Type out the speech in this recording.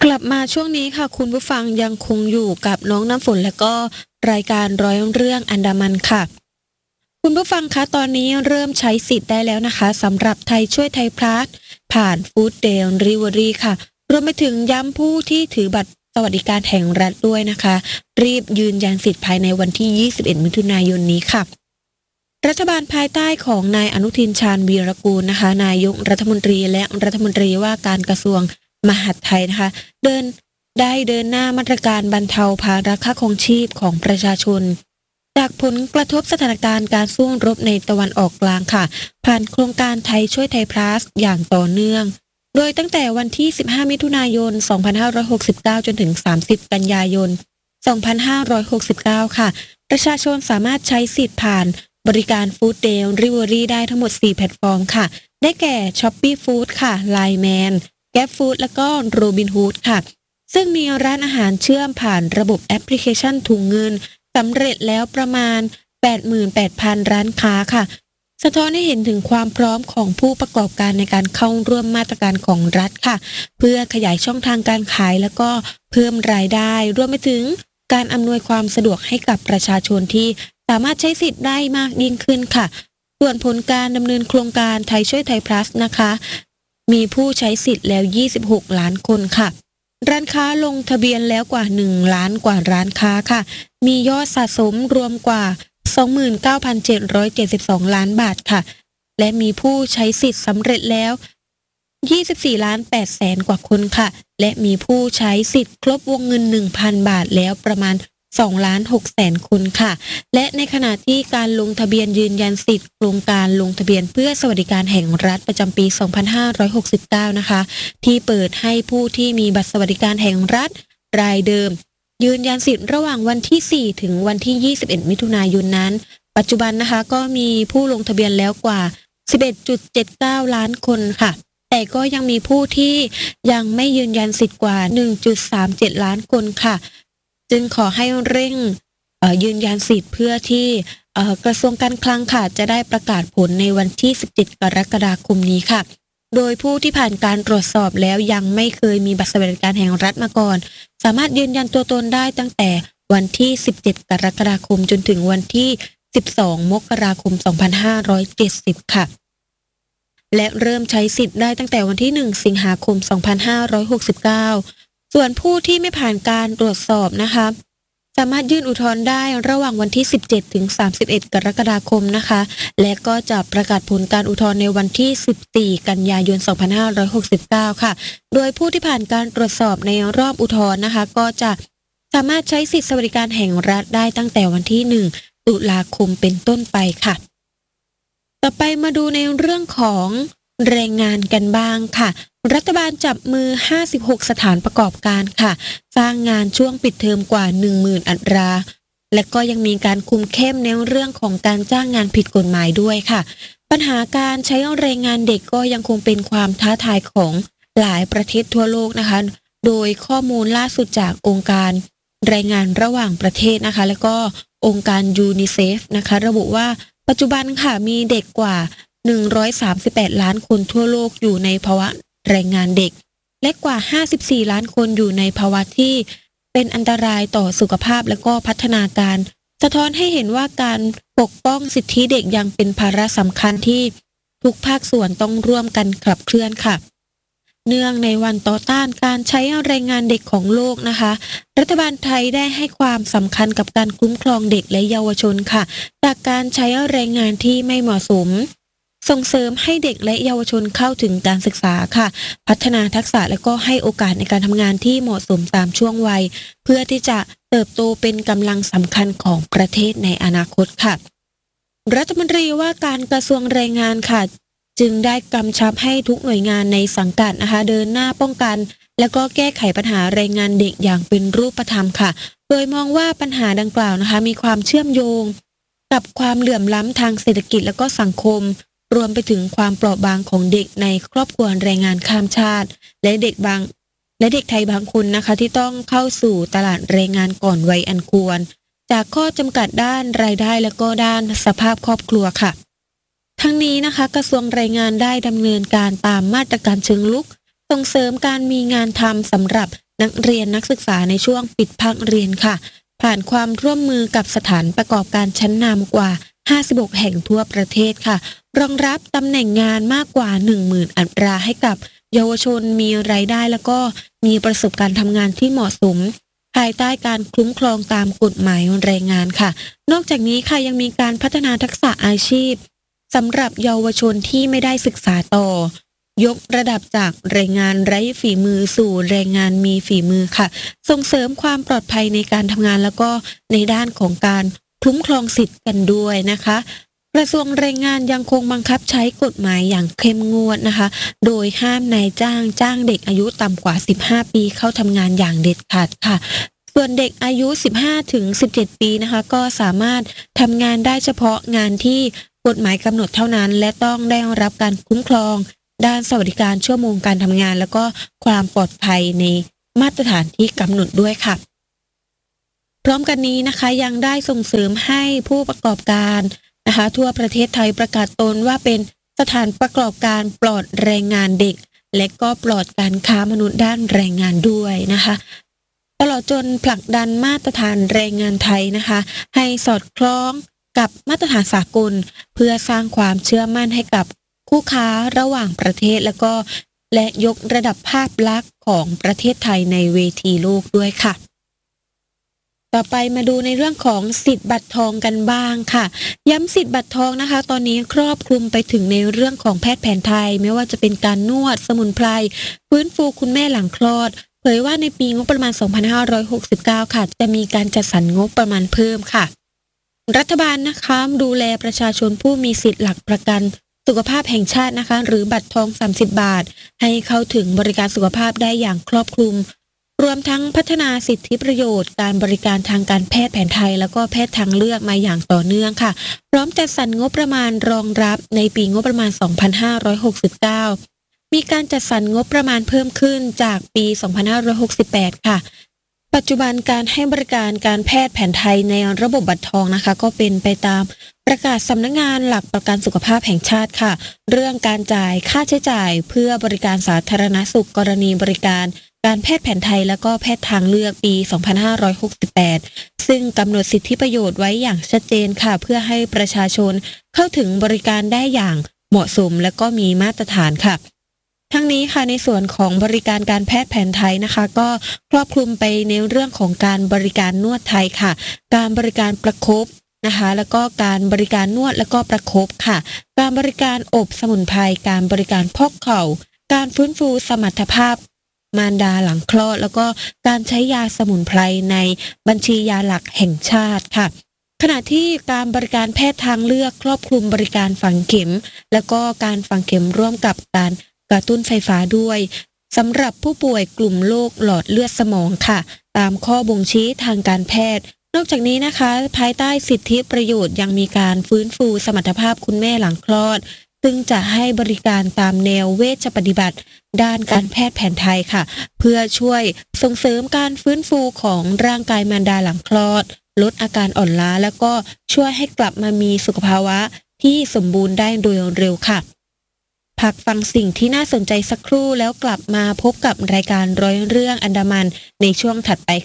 กลับมาช่วงนี้ค่ะคุณผู้ฟังยังคงอยู่กับน้องน้ำฝนและก็รายการร้อยเรื่องอันดามันค่ะคุณผู้ฟังคะตอนนี้เริ่มใช้สิทธิ์ได้แล้วนะคะสำหรับไทยช่วยไทยพลัสผ่านฟู้ดเดลิเวอรี่ค่ะรวมไปถึงย้ำผู้ที่ถือบัตรสวัสดิการแห่งรัฐด้วยนะคะรีบยืนยันสิทธิ์ภายในวันที่21มิถุนายนนี้ค่ะรัฐบาลภายใต้ของนายอนุทินชาญวีรกูลนะคะนายกรัฐมนตรีและรัฐมนตรีว่าการกระทรวงมหาดไทยนะคะเดินหน้ามาตรการบรรเทาภาระค่าครองชีพของประชาชนจากผลกระทบสถานการณ์การสู้รบในตะวันออกกลางค่ะผ่านโครงการไทยช่วยไทยพลัสอย่างต่อเนื่องโดยตั้งแต่วันที่15มิถุนายน2569จนถึง30กันยายน2569ค่ะประชาชนสามารถใช้สิทธิ์ผ่านบริการฟู้ดเดลิเวอรี่ได้ทั้งหมด4แพลตฟอร์มค่ะได้แก่ Shopee Food ค่ะ Line Man Grab Food แล้วก็ Robinhood ค่ะซึ่งมีร้านอาหารเชื่อมผ่านระบบแอปพลิเคชันถุงเงินสำเร็จแล้วประมาณ 88,000 ร้านค้าค่ะสะท้อนให้เห็นถึงความพร้อมของผู้ประกอบการในการเข้าร่วมมาตรการของรัฐค่ะเพื่อขยายช่องทางการขายแล้วก็เพิ่มรายได้รวมไปถึงการอำนวยความสะดวกให้กับประชาชนที่สามารถใช้สิทธิ์ได้มากยิ่งขึ้นค่ะส่วนผลการดำเนินโครงการไทยช่วยไทยพลัสนะคะมีผู้ใช้สิทธิ์แล้ว26ล้านคนค่ะร้านค้าลงทะเบียนแล้วกว่า1ล้านกว่าร้านค้าค่ะมียอดสะสมรวมกว่า 29,772 ล้านบาทค่ะและมีผู้ใช้สิทธิ์สำเร็จแล้ว24ล้าน8แสนกว่าคนค่ะและมีผู้ใช้สิทธิ์ครบวงเงิน 1,000 บาทแล้วประมาณ2ล้าน6แสนคนค่ะและในขณะที่การลงทะเบียนยืนยันสิทธิ์โครงการลงทะเบียนเพื่อสวัสดิการแห่งรัฐประจำปี2569นะคะที่เปิดให้ผู้ที่มีบัตรสวัสดิการแห่งรัฐรายเดิมยืนยันสิทธิ์ระหว่างวันที่4ถึงวันที่21มิถุนายนนั้นปัจจุบันนะคะก็มีผู้ลงทะเบียนแล้วกว่า 11.79 ล้านคนค่ะแต่ก็ยังมีผู้ที่ยังไม่ยืนยันสิทธิ์กว่า 1.37 ล้านคนค่ะจึงขอให้เร่งยืนยันสิทธิ์เพื่อที่กระทรวงการคลังค่ะจะได้ประกาศผลในวันที่17กรกฎาคมนี้ค่ะโดยผู้ที่ผ่านการตรวจสอบแล้วยังไม่เคยมีบัตรสวัสดิการแห่งรัฐมาก่อนสามารถยืนยันตัวตนได้ตั้งแต่วันที่17กรกฎาคมจนถึงวันที่12มกราคม2570ค่ะและเริ่มใช้สิทธิ์ได้ตั้งแต่วันที่1สิงหาคม2569ส่วนผู้ที่ไม่ผ่านการตรวจสอบนะคะสามารถยื่นอุทธรณ์ได้ระหว่างวันที่17ถึง31กรกฎาคมนะคะและก็จะประกาศผลการอุทธรณ์ในวันที่14กันยายน2569ค่ะโดยผู้ที่ผ่านการตรวจสอบในรอบอุทธรณ์นะคะก็จะสามารถใช้สิทธิสวัสดิการแห่งรัฐได้ตั้งแต่วันที่1ตุลาคมเป็นต้นไปค่ะต่อไปมาดูในเรื่องของแรงงานกันบ้างค่ะรัฐบาลจับมือ56สถานประกอบการค่ะสร้างงานช่วงปิดเทอมกว่า 10,000 อัตราและก็ยังมีการคุมเข้มในเรื่องของการจ้างงานผิดกฎหมายด้วยค่ะปัญหาการใช้แรงงานเด็กก็ยังคงเป็นความท้าทายของหลายประเทศทั่วโลกนะคะโดยข้อมูลล่าสุดจากองค์การแรงงานระหว่างประเทศนะคะแล้วก็องค์การยูนิเซฟนะคะระบุว่าปัจจุบันค่ะมีเด็กกว่า138ล้านคนทั่วโลกอยู่ในภาวะแรงงานเด็กและกว่า54ล้านคนอยู่ในภาวะที่เป็นอันตรายต่อสุขภาพและก็พัฒนาการสะท้อนให้เห็นว่าการปกป้องสิทธิเด็กยังเป็นภาระสำคัญที่ทุกภาคส่วนต้องร่วมกันขับเคลื่อนค่ะเนื่องในวันต่อต้านการใช้แรงงานเด็กของโลกนะคะรัฐบาลไทยได้ให้ความสำคัญกับการคุ้มครองเด็กและเยาวชนค่ะจากการใช้แรงงานที่ไม่เหมาะสมส่งเสริมให้เด็กและเยาวชนเข้าถึงการศึกษาค่ะพัฒนาทักษะและก็ให้โอกาสในการทำงานที่เหมาะสมตามช่วงวัยเพื่อที่จะเติบโตเป็นกำลังสำคัญของประเทศในอนาคตค่ะรัฐมนตรีว่าการกระทรวงแรงงานค่ะจึงได้กำชับให้ทุกหน่วยงานในสังกัดนะคะเดินหน้าป้องกันและก็แก้ไขปัญหาแรงงานเด็กอย่างเป็นรูปธรรมค่ะโดยมองว่าปัญหาดังกล่าวนะคะมีความเชื่อมโยงกับความเหลื่อมล้ำทางเศรษฐกิจและก็สังคมรวมไปถึงความเปราะบางของเด็กในครอบครัวแรงงานข้ามชาติและเด็กไทยบางคนนะคะที่ต้องเข้าสู่ตลาดแรงงานก่อนวัยอันควรจากข้อจำกัดด้านรายได้และก็ด้านสภาพครอบครัวค่ะทั้งนี้นะคะกระทรวงแรงงานได้ดำเนินการตามมาตรการเชิงรุกส่งเสริมการมีงานทำสำหรับนักเรียนนักศึกษาในช่วงปิดภาคเรียนค่ะผ่านความร่วมมือกับสถานประกอบการชั้นนำกว่า56แห่งทั่วประเทศค่ะรองรับตำแหน่งงานมากกว่า 10,000 อัตราให้กับเยาวชนมีรายได้แล้วก็มีประสบการณ์ทำงานที่เหมาะสมภายใต้การคุ้มครองตามกฎหมายแรงงานค่ะนอกจากนี้ค่ะยังมีการพัฒนาทักษะอาชีพสำหรับเยาวชนที่ไม่ได้ศึกษาต่อยกระดับจากแรงงานไร้ฝีมือสู่แรงงานมีฝีมือค่ะส่งเสริมความปลอดภัยในการทำงานแล้วก็ในด้านของการคุ้มครองสิทธิ์กันด้วยนะคะกระทรวงแรงงานยังคงบังคับใช้กฎหมายอย่างเข้มงวดนะคะโดยห้ามนายจ้างเด็กอายุต่ำกว่า15ปีเข้าทำงานอย่างเด็ดขาดค่ะส่วนเด็กอายุ15ถึง17ปีนะคะก็สามารถทำงานได้เฉพาะงานที่กฎหมายกำหนดเท่านั้นและต้องได้รับการคุ้มครองด้านสวัสดิการชั่วโมงการทำงานแล้วก็ความปลอดภัยในมาตรฐานที่กำหนดด้วยค่ะพร้อมกันนี้นะคะยังได้ส่งเสริมให้ผู้ประกอบการนะคะทั่วประเทศไทยประกาศตนว่าเป็นสถานประกอบการปลอดแรงงานเด็กและก็ปลอดการค้ามนุษย์ด้านแรงงานด้วยนะคะตลอดจนผลักดันมาตรฐานแรงงานไทยนะคะให้สอดคล้องกับมาตรฐานสากลเพื่อสร้างความเชื่อมั่นให้กับคู่ค้าระหว่างประเทศและยกระดับภาพลักษณ์ของประเทศไทยในเวทีโลกด้วยค่ะต่อไปมาดูในเรื่องของสิทธิ์บัตรทองกันบ้างค่ะย้ำสิทธิ์บัตรทองนะคะตอนนี้ครอบคลุมไปถึงในเรื่องของแพทย์แผนไทยไม่ว่าจะเป็นการนวดสมุนไพรฟื้นฟูคุณแม่หลังคลอดเผยว่าในปีงบประมาณ2569ค่ะจะมีการจัดสรรงบประมาณเพิ่มค่ะรัฐบาลนะคะดูแลประชาชนผู้มีสิทธิ์หลักประกันสุขภาพแห่งชาตินะคะหรือบัตรทอง30บาทให้เข้าถึงบริการสุขภาพได้อย่างครอบคลุมรวมทั้งพัฒนาสิทธิประโยชน์การบริการทางการแพทย์แผนไทยแล้วก็แพทย์ทางเลือกมาอย่างต่อเนื่องค่ะพร้อมจัดสรรงบประมาณรองรับในปีงบประมาณ2569มีการจัดสรรงบประมาณเพิ่มขึ้นจากปี2568ค่ะปัจจุบันการให้บริการการแพทย์แผนไทยในระบบบัตรทองนะคะก็เป็นไปตามประกาศสำนักงานหลักประกันสุขภาพแห่งชาติค่ะเรื่องการจ่ายค่าใช้จ่ายเพื่อบริการสาธารณสุขกรณีบริการการแพทย์แผนไทยและก็แพทย์ทางเลือกปี2568ซึ่งกำหนดสิทธิประโยชน์ไว้อย่างชัดเจนค่ะเพื่อให้ประชาชนเข้าถึงบริการได้อย่างเหมาะสมและก็มีมาตรฐานค่ะทั้งนี้ค่ะในส่วนของบริการการแพทย์แผนไทยนะคะก็ครอบคลุมไปในเรื่องของการบริการนวดไทยค่ะการบริการประคบนะคะแล้วก็การบริการนวดแล้วก็ประคบค่ะการบริการอบสมุนไพรการบริการพอกเข่าการฟื้นฟูสมรรถภาพมารดาหลังคลอดแล้วก็การใช้ยาสมุนไพรในบัญชียาหลักแห่งชาติค่ะขณะที่การบริการแพทย์ทางเลือกครอบคลุมบริการฝังเข็มแล้วก็การฝังเข็มร่วมกับการกระตุ้นไฟฟ้าด้วยสำหรับผู้ป่วยกลุ่มโรคหลอดเลือดสมองค่ะตามข้อบ่งชี้ทางการแพทย์นอกจากนี้นะคะภายใต้สิทธิประโยชน์ยังมีการฟื้นฟูสมรรถภาพคุณแม่หลังคลอดซึ่งจะให้บริการตามแนวเวชปฏิบัติด้านการแพทย์แผนไทยค่ะเพื่อช่วยส่งเสริมการฟื้นฟูของร่างกายมารดาหลังคลอดลดอาการอ่อนล้าแล้วก็ช่วยให้กลับมามีสุขภาวะที่สมบูรณ์ได้โดยเร็วค่ะพักฟังสิ่งที่น่าสนใจสักครู่แล้วกลับมาพบกับรายการร้อยเรื่องอันดามันในช่วงถัดไป